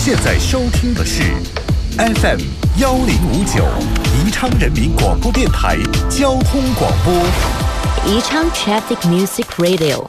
现在收听的是 FM 1059宜昌人民广播电台交通广播。 宜昌 Traffic Music Radio。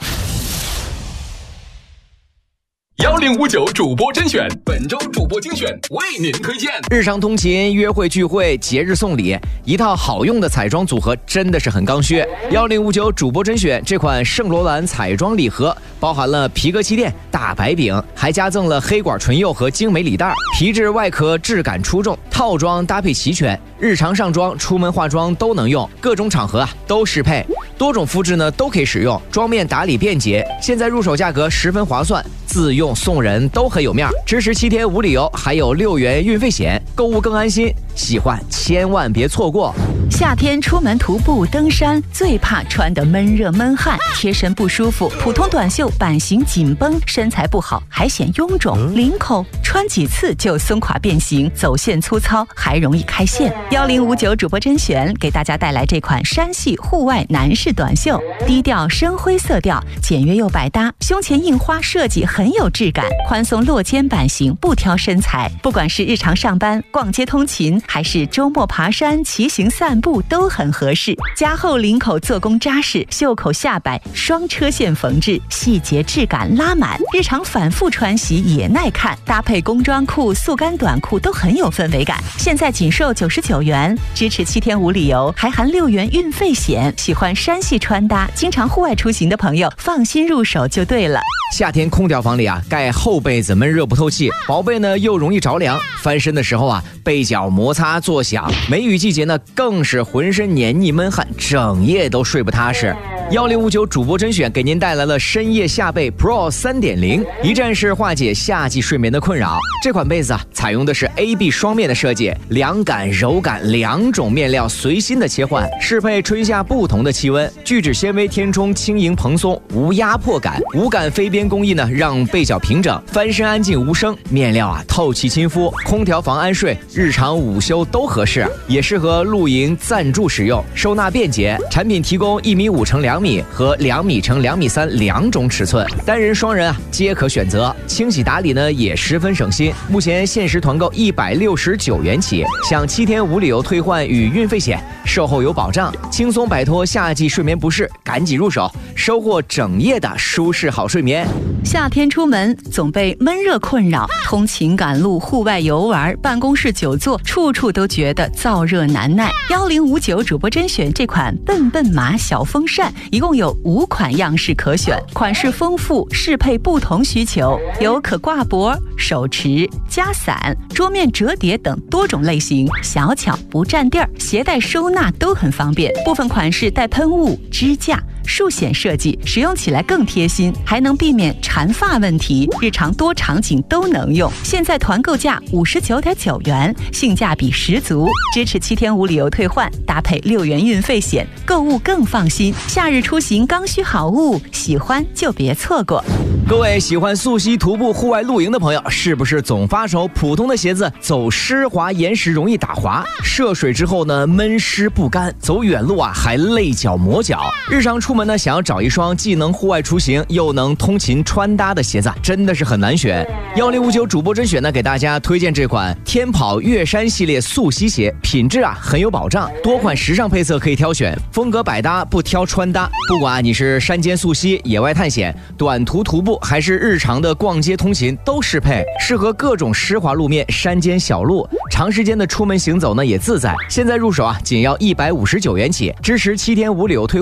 1059主播甄选，本周主播精选为您推荐。 日常通勤、约会聚会、节日送礼，一套好用的彩妆组合真的是很刚需。1059主播甄选这款圣罗兰彩妆礼盒，包含了皮革气垫、大白饼，还加赠了黑管唇釉和精美礼袋，皮质外壳质感出众，套装搭配齐全，日常上妆、出门化妆都能用，各种场合都适配，多种肤质呢都可以使用，妆面打理便捷。现在入手价格十分划算，自用送人都很有面，支持7天无理由，还有6元运费险，购物更安心。喜欢千万别错过。 夏天出门徒步登山，最怕穿得闷热闷汗，贴身不舒服，普通短袖版型紧绷，身材不好还显臃肿，领口穿几次就松垮变形，走线粗糙，还容易开线。1059主播甄选给大家带来这款山系户外男士短袖，低调深灰色调，简约又百搭，胸前印花设计很有质感，宽松落肩版型不挑身材，不管是日常上班、逛街通勤，还是周末爬山、骑行散步都很合适。加厚领口做工扎实，袖口下摆双车线缝制，细节质感拉满，日常反复穿洗也耐看，搭配工装裤、速干短裤都很有氛围感。现在仅售99元，支持7天无理由，还含6元运费险。喜欢山系穿搭、经常户外出行的朋友，放心入手就对了。 夏天空调房里啊，盖厚被子闷热不透气，薄被呢又容易着凉，翻身的时候啊，被角摩擦作响，梅雨季节呢更是浑身黏腻闷汗，整夜都睡不踏实。1059主播甄选给您带来了深夜夏被 Pro 3.0， 一站式化解夏季睡眠的困扰。这款被子啊，采用的是 AB 双面的设计，凉感、柔感2种面料随心的切换，适配春夏不同的气温。聚酯纤维填充轻盈蓬松，无压迫感，无感飞边工艺呢，让被角平整，翻身安静无声。面料啊，透气亲肤，空调房安睡，日常午休都合适，也适合露营暂住使用，收纳便捷。产品提供1.5乘2米和2米乘2米32种尺寸，单人双人啊皆可选择。清洗打理呢也十分省心，目前限时团购169元起，享7天无理由退换与运费险，售后有保障，轻松摆脱夏季睡眠不适，赶紧入手，收获整夜的舒适好睡眠。 夏天出门总被闷热困扰，通勤赶路、户外游玩、办公室久坐，处处都觉得燥热难耐。1059主播甄选这款笨笨马小风扇，一共有5款样式可选，款式丰富，适配不同需求，有可挂脖、手持、夹伞、桌面折叠等多种类型，小巧不占地儿，携带收纳都很方便。部分款式带喷雾、支架、竖显设计，使用起来更贴心，还能避免缠发问题，日常多场景都能用。现在团购价59.9元，性价比十足，支持7天无理由退换，搭配6元运费险，购物更放心。夏日出行刚需好物，喜欢就别错过。 各位喜欢溯溪、徒步、户外露营的朋友，是不是总发愁普通的鞋子走湿滑岩石容易打滑，涉水之后呢闷湿不干，走远路啊还累脚磨脚？日常出门呢想要找一双既能户外出行又能通勤穿搭的鞋子，真的是很难选。1059主播甄选呢给大家推荐这款天跑越山系列溯溪鞋，品质啊很有保障，多款时尚配色可以挑选，风格百搭不挑穿搭。不管你是山间溯溪、野外探险、短途徒步，还是日常的逛街通勤，都适配，适合各种湿滑路面、山间小路，长时间的出门行走呢也自在。现在入手啊仅要159元起，支持7天无理由退